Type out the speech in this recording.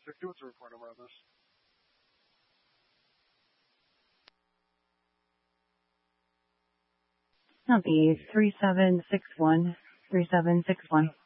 3760. What's the report number on this? That'll be 3761. 3761.